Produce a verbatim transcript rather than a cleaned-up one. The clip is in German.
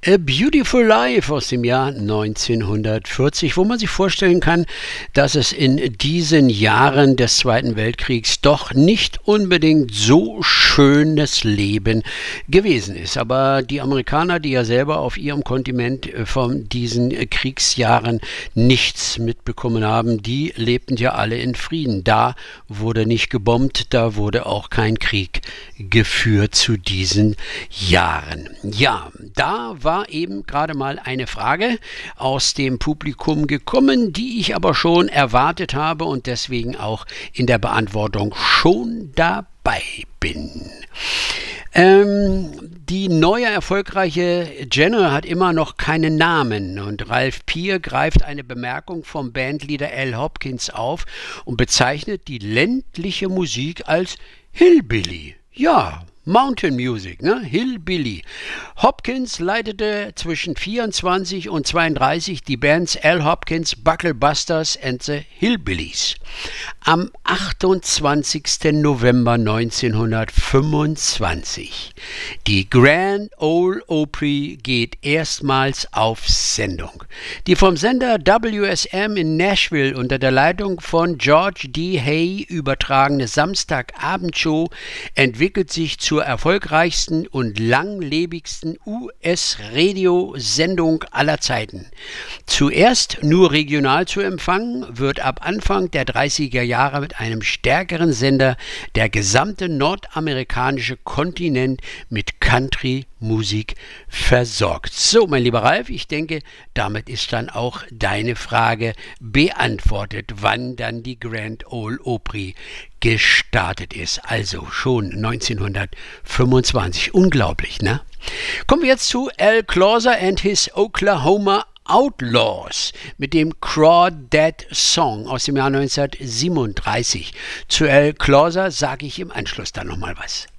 A Beautiful Life aus dem Jahr neunzehnhundertvierzig, wo man sich vorstellen kann, dass es in diesen Jahren des Zweiten Weltkriegs doch nicht unbedingt so schönes Leben gewesen ist. Aber die Amerikaner, die ja selber auf ihrem Kontinent von diesen Kriegsjahren nichts mitbekommen haben, die lebten ja alle in Frieden. Da wurde nicht gebombt, da wurde auch kein Krieg geführt zu diesen Jahren. Ja, da war eben gerade mal eine Frage aus dem Publikum gekommen, die ich aber schon erwartet habe und deswegen auch in der Beantwortung schon dabei bin. Ähm, die neue erfolgreiche General hat immer noch keinen Namen und Ralph Peer greift eine Bemerkung vom Bandleader Al Hopkins auf und bezeichnet die ländliche Musik als Hillbilly. Ja, Mountain Music, ne? Hillbilly. Hopkins leitete zwischen vierundzwanzig und zweiunddreißig die Bands Al Hopkins, Buckle Busters and the Hillbillies. Am achtundzwanzigsten November neunzehnhundertfünfundzwanzig. Die Grand Ole Opry geht erstmals auf Sendung. Die vom Sender W S M in Nashville unter der Leitung von George D. Hay übertragene Samstagabendshow entwickelt sich zur erfolgreichsten und langlebigsten U S-Radio-Sendung aller Zeiten. Zuerst nur regional zu empfangen, wird ab Anfang der dreißiger Jahre mit einem stärkeren Sender der gesamte nordamerikanische Kontinent mit Country-Musik versorgt. So, mein lieber Ralf, ich denke, damit ist dann auch deine Frage beantwortet, wann dann die Grand Ole Opry gestartet ist. Also schon neunzehnhundertfünfundzwanzig. Unglaublich, ne? Kommen wir jetzt zu Al Clauser and his Oklahoma Outlaws mit dem Crawdad Song aus dem Jahr neunzehnhundertsiebenunddreißig. Zu Al Clauser sage ich im Anschluss dann nochmal was.